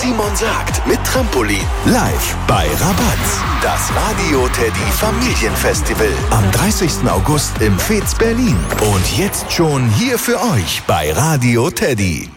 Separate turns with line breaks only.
Simon sagt mit Trampolin. Live bei Rabatz. Das Radio Teddy Familienfestival. Am 30. August im Fez Berlin. Und jetzt schon hier für euch bei Radio Teddy.